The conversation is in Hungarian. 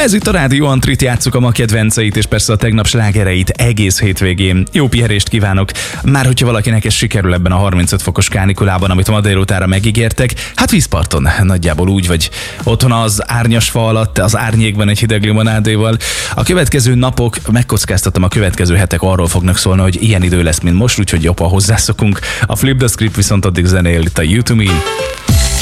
Ez itt a Rádió Antrit, játsszuk a ma kedvenceit, és persze a tegnap slágereit egész hétvégén. Jó pihenést kívánok! Már hogyha valakinek ez sikerül ebben a 35 fokos kánikulában, amit ma délutára megígértek, hát vízparton nagyjából úgy, vagy otthon az árnyas fa alatt, az árnyékban egy hideg limonádéval. A következő napok, megkockáztatom, a következő hetek arról fognak szólni, hogy ilyen idő lesz, mint most, úgyhogy jobban hozzászokunk. A Flip the Script viszont addig zenél itt a You to Me.